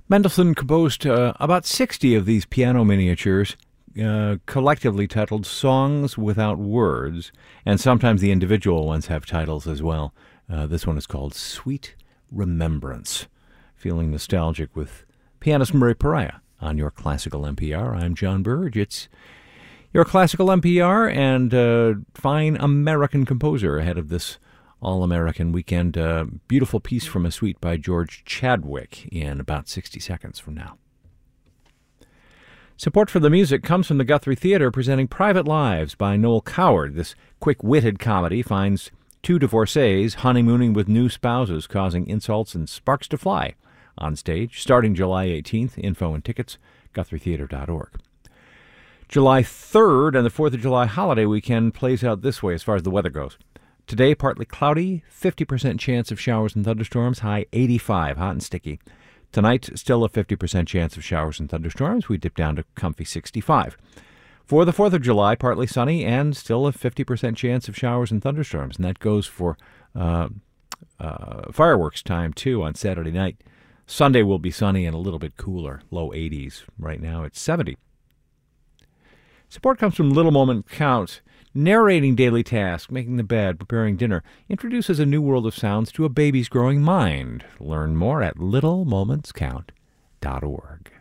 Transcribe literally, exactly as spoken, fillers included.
Mendelssohn composed uh, about sixty of these piano miniatures, uh, collectively titled Songs Without Words, and sometimes the individual ones have titles as well. Uh, this one is called Sweet Remembrance. Feeling nostalgic with pianist Murray Pariah on your Classical N P R. I'm John Burge. It's your Classical N P R and uh, fine American composer ahead of this All-American Weekend. Uh, beautiful piece from a suite by George Chadwick in about sixty seconds from now. Support for the music comes from the Guthrie Theatre presenting Private Lives by Noel Coward. This quick-witted comedy finds two divorcees honeymooning with new spouses, causing insults and sparks to fly on stage, starting July eighteenth. Info and tickets, guthrie theatre dot org. July third and the fourth of July holiday weekend plays out this way as far as the weather goes. Today, partly cloudy, fifty percent chance of showers and thunderstorms, high eighty-five, hot and sticky. Tonight, still a fifty percent chance of showers and thunderstorms. We dip down to comfy sixty-five. For the fourth of July, partly sunny and still a fifty percent chance of showers and thunderstorms. And that goes for uh, uh, fireworks time, too, on Saturday night. Sunday will be sunny and a little bit cooler, low eighties. Right now, it's seventy. Support comes from Little Moment Count. Narrating daily tasks, making the bed, preparing dinner, introduces a new world of sounds to a baby's growing mind. Learn more at little moments count dot org.